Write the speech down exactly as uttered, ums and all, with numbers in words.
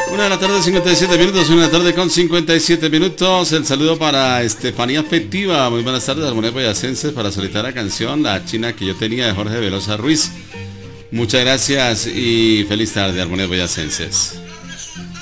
Una de la tarde, cincuenta y siete minutos, una de la tarde con cincuenta y siete minutos. El saludo para Estefanía Afectiva. Muy buenas tardes, Armonía Boyacenses, para solicitar la canción La China que yo tenía, de Jorge Velosa Ruiz. Muchas gracias y feliz tarde, Armonía Boyacenses.